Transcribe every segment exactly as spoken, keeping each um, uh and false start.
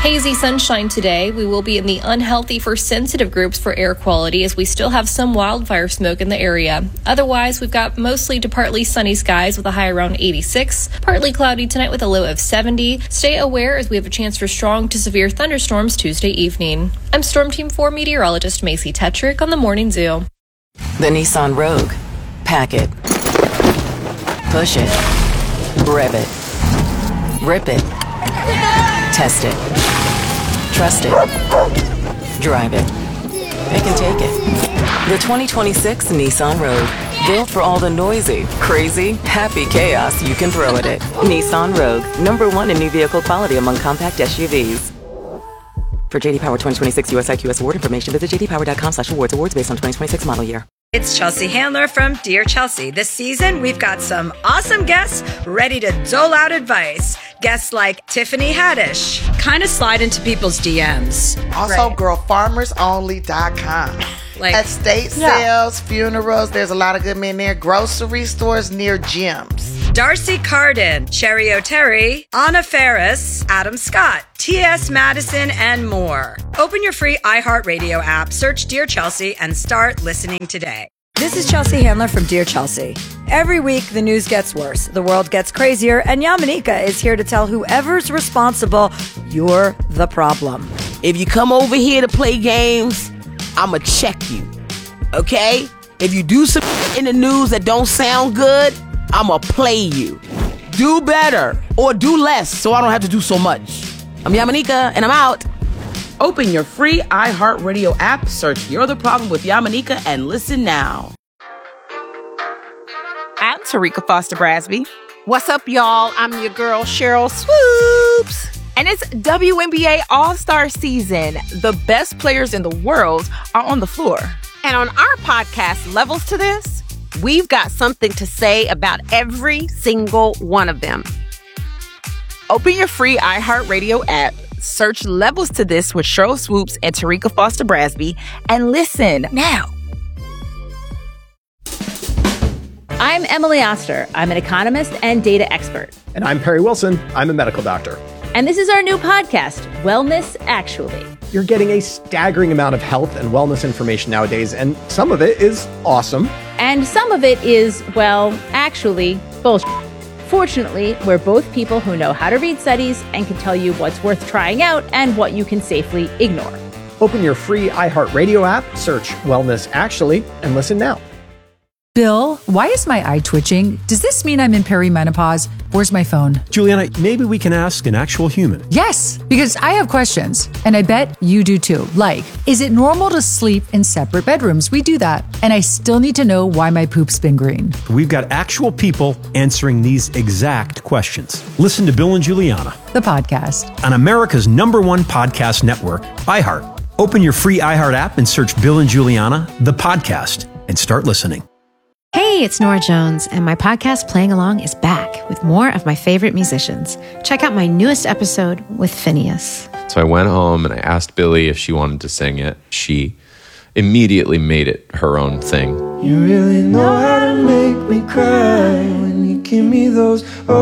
Hazy sunshine today. We will be in the unhealthy for sensitive groups for air quality as we still have some wildfire smoke in the area. Otherwise, we've got mostly to partly sunny skies with a high around eighty-six. Partly cloudy tonight with a low of seventy. Stay aware as we have a chance for strong to severe thunderstorms Tuesday evening. I'm Storm Team four meteorologist Macy Tetrick on the Morning Zoo. The Nissan Rogue. Pack it. Push it. Rev it. Rip it. Test it. Trust it. Drive it. They can take it. The twenty twenty-six Nissan Rogue. Built for all the noisy, crazy, happy chaos you can throw at it. Nissan Rogue. Number one in new vehicle quality among compact S U Vs. For J D Power twenty twenty-six U S I Q S award information, visit j d power dot com slash awards. Awards based on twenty twenty-six model year. It's Chelsea Handler from Dear Chelsea. This season, we've got some awesome guests ready to dole out advice. Guests like Tiffany Haddish. Kind of slide into people's D Ms. Also, right. girl farmers only dot com. Like, estate yeah. sales, funerals, there's a lot of good men there. Grocery stores near gyms. Darcy Carden, Cherry O'Terry, Anna Ferris, Adam Scott, T S Madison, and more. Open your free iHeartRadio app, search Dear Chelsea, and start listening today. This is Chelsea Handler from Dear Chelsea. Every week, the news gets worse, the world gets crazier, and Yamanika is here to tell whoever's responsible, you're the problem. If you come over here to play games, I'ma check you, okay? If you do some in the news that don't sound good, I'ma play you. Do better or do less so I don't have to do so much. I'm Yamanika and I'm out. Open your free iHeartRadio app, search You're the Problem with Yamanika, and listen now. I'm Tarika Foster Brasby. What's up, y'all? I'm your girl, Cheryl Swoops. And it's W N B A All-Star season. The best players in the world are on the floor. And on our podcast, Levels to This, we've got something to say about every single one of them. Open your free iHeartRadio app, search Levels to This with Cheryl Swoops and Tarika Foster Brasby, and listen now. I'm Emily Oster. I'm an economist and data expert. And I'm Perry Wilson. I'm a medical doctor. And this is our new podcast, Wellness Actually. You're getting a staggering amount of health and wellness information nowadays, and some of it is awesome. And some of it is, well, actually, bullshit. Fortunately, we're both people who know how to read studies and can tell you what's worth trying out and what you can safely ignore. Open your free iHeartRadio app, search Wellness Actually, and listen now. Bill, why is my eye twitching? Does this mean I'm in perimenopause? Where's my phone? Juliana, maybe we can ask an actual human. Yes, because I have questions, and I bet you do too. Like, is it normal to sleep in separate bedrooms? We do that. And I still need to know why my poop's been green. We've got actual people answering these exact questions. Listen to Bill and Juliana, the podcast, on America's number one podcast network, iHeart. Open your free iHeart app and search Bill and Juliana, the podcast, and start listening. Hey, it's Nora Jones, and my podcast Playing Along is back with more of my favorite musicians. Check out my newest episode with Phineas. So I went home and I asked Billy if she wanted to sing it. She immediately made it her own thing. You really know how to make me cry when you give me those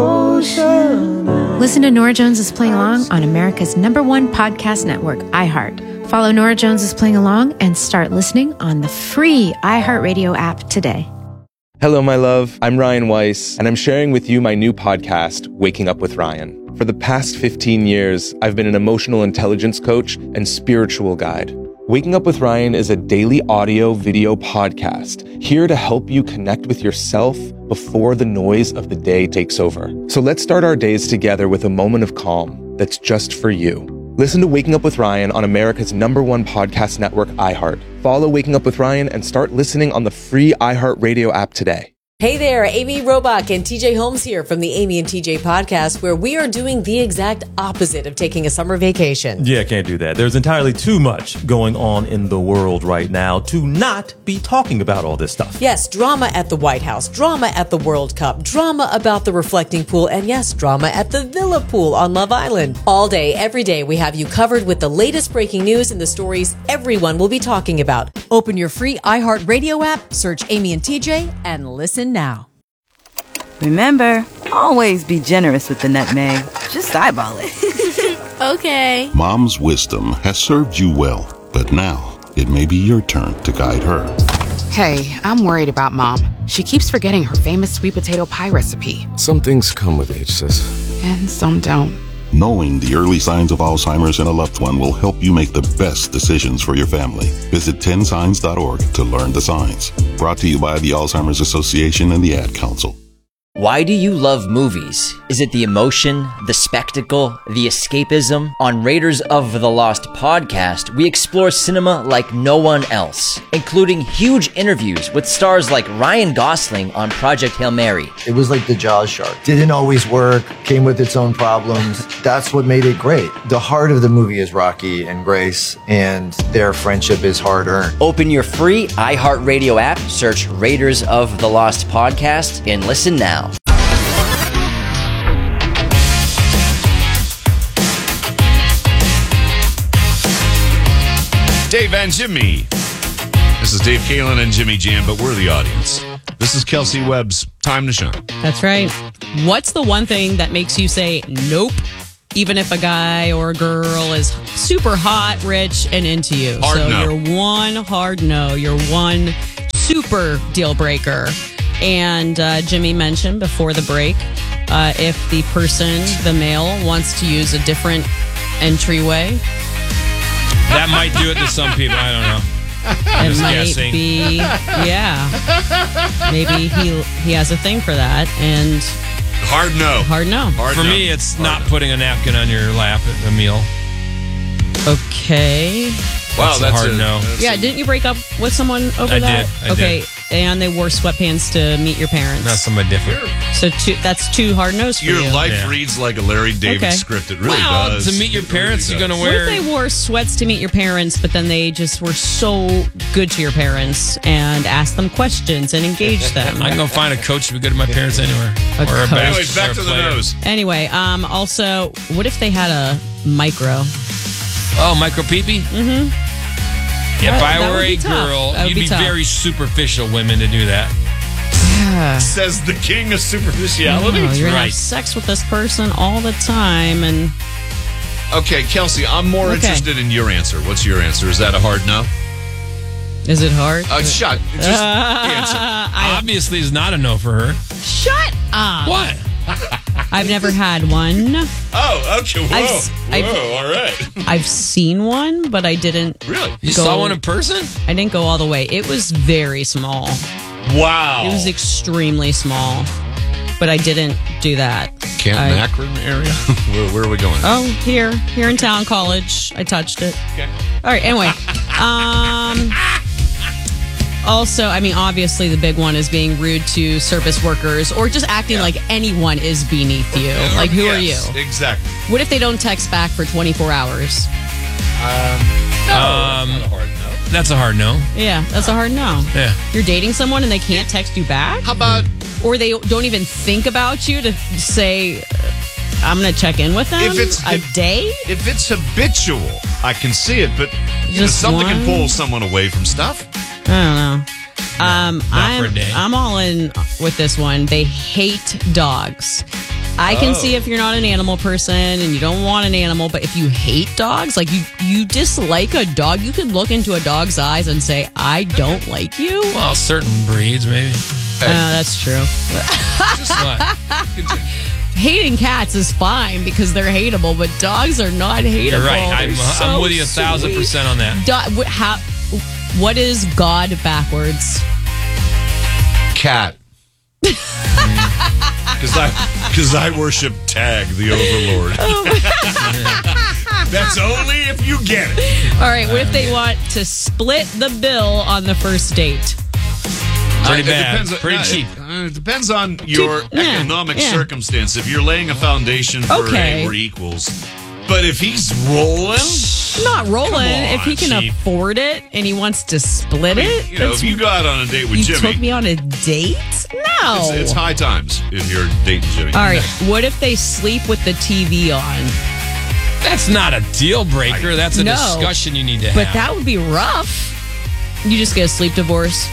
ocean eyes. Listen to Nora Jones is Playing Along on America's number one podcast network, iHeart. Follow Nora Jones is Playing Along and start listening on the free iHeartRadio app today. Hello, my love. I'm Ryan Weiss, and I'm sharing with you my new podcast, Waking Up with Ryan. For the past fifteen years, I've been an emotional intelligence coach and spiritual guide. Waking Up with Ryan is a daily audio video podcast here to help you connect with yourself before the noise of the day takes over. So let's start our days together with a moment of calm that's just for you. Listen to Waking Up with Ryan on America's number one podcast network, iHeart. Follow Waking Up with Ryan and start listening on the free iHeartRadio app today. Hey there, Amy Robach and T J Holmes here from the Amy and T J podcast, where we are doing the exact opposite of taking a summer vacation. Yeah, can't do that. There's entirely too much going on in the world right now to not be talking about all this stuff. Yes, drama at the White House, drama at the World Cup, drama about the reflecting pool, and yes, drama at the Villa Pool on Love Island. All day, every day, we have you covered with the latest breaking news and the stories everyone will be talking about. Open your free iHeartRadio app, search Amy and T J, and listen now. Remember, always be generous with the nutmeg. Just eyeball it. Okay. Mom's wisdom has served you well, but now it may be your turn to guide her. Hey, I'm worried about Mom. She keeps forgetting her famous sweet potato pie recipe. Some things come with age, sis. And some don't. Knowing the early signs of Alzheimer's in a loved one will help you make the best decisions for your family. Visit ten signs dot org to learn the signs. Brought to you by the Alzheimer's Association and the Ad Council. Why do you love movies? Is it the emotion, the spectacle, the escapism? On Raiders of the Lost podcast, we explore cinema like no one else, including huge interviews with stars like Ryan Gosling on Project Hail Mary. It was like the Jaws shark. Didn't always work, came with its own problems. That's what made it great. The heart of the movie is Rocky and Grace, and their friendship is hard-earned. Open your free iHeartRadio app, search Raiders of the Lost podcast, and listen now. Dave and Jimmy. This is Dave Kalen and Jimmy Jam, but we're the audience. This is Kelsey Webb's Time to Shine. That's right. What's the one thing that makes you say nope, even if a guy or a girl is super hot, rich, and into you? Hard so no. you're one hard no. You're one super deal breaker. And uh, Jimmy mentioned before the break, uh, if the person, the male, wants to use a different entryway. That might do it to some people. I don't know. It Just might guessing. be, yeah. Maybe he he has a thing for that, and hard no. Hard no. Hard For no. me, it's Hard not no. putting a napkin on your lap at a meal. Okay. Wow, that's, that's a hard a- no. that's Yeah, didn't you break up with someone over I that? did, I okay, did. and they wore sweatpants to meet your parents. Not somebody different. So two, that's two hard no's for Your you. life Yeah. reads like a Larry David Okay. script. It really Well, does. to meet your It really parents, you're does. gonna What wear. if they wore sweats to meet your parents, but then they just were so good to your parents and asked them questions and engaged them? I can go find a coach to be good at my parents anywhere. A or a coach. bas- Anyways, back or a to the player. nose. Anyway, um, also, what if they had a micro? Oh, micro peepee? Mm-hmm. If That- I that were would a be tough. girl, That would you'd be be, tough. very superficial women to do that. Yeah. Says the king of superficiality. Oh, you're gonna right. have sex with this person all the time, and Okay, Kelsey, I'm more Okay. interested in your answer. What's your answer? Is that a hard no? is it hard? Uh, shut. Just answer. Obviously, it's not a no for her. Shut up! What? I've never had one. Oh, okay. Whoa. I've s- Whoa, I've- all right. I've seen one, but I didn't. Really? You go- saw one in person? I didn't go all the way. It was very small. Wow. It was extremely small, but I didn't do that. Camp I- Macron area? where, where are we going? Oh, here, here in town, college. I touched it. Okay. All right. Anyway, um, also, I mean, obviously, the big one is being rude to service workers or just acting like anyone is beneath you. Like, who are you? Yes, Exactly. What if they don't text back for twenty-four hours? Um, that's a hard no. Yeah, that's a hard no. Yeah. You're dating someone and they can't text you back? How about Or they don't even think about you to say, I'm going to check in with them if it's a day? If it's habitual, I can see it, but you know, Just something can one? pull someone away from stuff. I don't know. Um, not I'm, for a day. I'm all in with this one. They hate dogs. I can Oh. see if you're not an animal person and you don't want an animal, but if you hate dogs, like you, you dislike a dog, you could look into a dog's eyes and say, I don't like you. Well, certain breeds, maybe. Uh, that's true. Just what? Hating cats is fine because they're hateable, but dogs are not hateable. You're right. I'm, They're I'm so with you a thousand sweet. percent on that. Do- wh- how, what is God backwards? Cat. Because I, because I worship Tag, the Overlord. That's only if you get it. All right, what if they want to split the bill on the first date? Pretty Uh, it bad. depends on- Pretty no, cheap. It, uh, it depends on your yeah, economic yeah. circumstance. If you're laying a foundation for Okay. hey, we're equals. But if he's rolling, Not rolling. Come on, if he can Chief. afford it and he wants to split it, you know, that's- if you go out on a date with you Jimmy, took me on a date? No. it's, it's high times if you're dating Jimmy. All right, what if they sleep with the T V on? That's not a deal breaker. That's a No. discussion you need to have. But that would be rough. You just get a sleep divorce.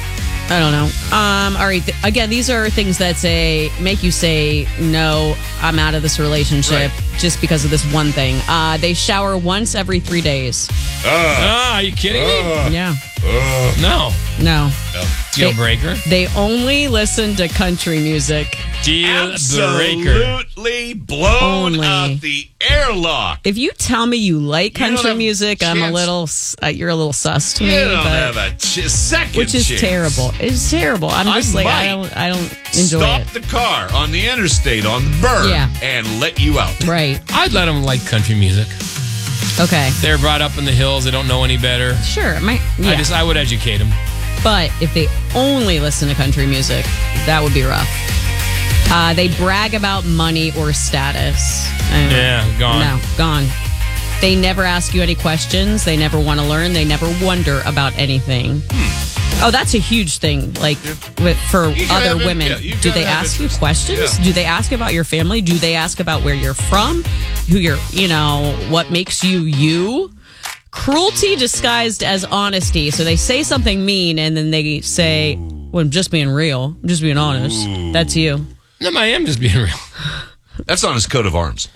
I don't know. Um, all right. Th- again, these are things that say make you say no. I'm out of this relationship Right. just because of this one thing. Uh, they shower once every three days. Uh, Ah, are you kidding uh, me? Yeah. Uh, No. No. no. Deal They- breaker. They only listen to country music. Deal breaker. Absolutely blown Only. out the airlock. If you tell me you like You don't country have music, I'm a chance. little. s- Uh, you're a little sus to You me. don't but, have a ch- second which is chance. terrible. It's terrible. I'm I just like might I don't. I don't enjoy Stop it. the car on the interstate on the burn Yeah. and let you out. Right. I'd let them like country music. Okay. They're brought up in the hills. They don't know any better. Sure. My, yeah. I just I would educate them. But if they only listen to country music, that would be rough. Uh, they brag about money or status. Uh, Yeah, gone. No, gone. They never ask you any questions. They never want to learn. They never wonder about anything. Oh, that's a huge thing. Like with, for You other gotta have- women, yeah, you do gotta they have ask you interest. questions? Yeah. Do they ask about your family? Do they ask about where you're from? Who you're, you know, what makes you you? Cruelty disguised as honesty. So they say something mean and then they say, well, I'm just being real. I'm just being honest. Ooh. That's you. No, I am just being real. That's on his coat of arms.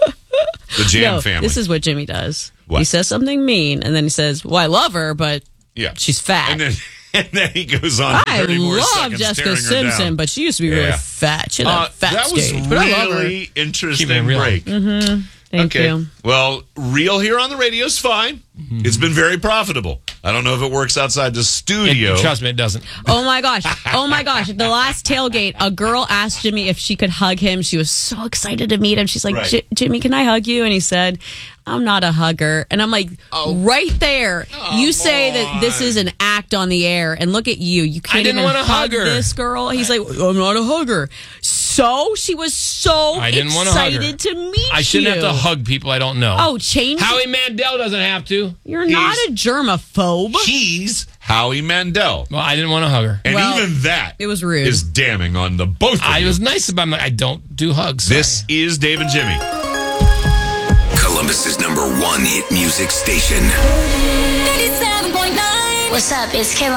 The Jam No, family. this is what Jimmy does. What? He says something mean and then he says, well, I love her, but yeah. she's fat. And then, and then he goes on. I thirty more love seconds Jessica staring her Simpson, down. but she used to be really Yeah. fat. She had Uh, a fat that was stage. But I love her. really interesting Keep it real. break. Mm-hmm. Thank okay. you. Well, real here on the radio is fine. Mm-hmm. It's been very profitable. I don't know if it works outside the studio. It- trust me, it doesn't. Oh my gosh. Oh my gosh. At the last tailgate, a girl asked Jimmy if she could hug him. She was so excited to meet him. She's like, Right. "J- Jimmy, can I hug you? And he said, I'm not a hugger. And I'm like, right there. You say that this is an act on the air, and look at you. You can't I didn't even wanna hug hug her. this girl. He's like, I'm not a hugger. So she was so I didn't want to hug her. excited to meet I shouldn't you. have to hug people I don't know. Oh, change. Howie Mandel doesn't have to. You're not a germaphobe. He's Howie Mandel. Well, I didn't want to hug her. And Well, even that it was rude. is damning on the both of I you. was nice about my. I don't do hugs. This is Dave and Jimmy. Columbus's number one hit music station. eighty-seven point nine. What's up? It's Kayla.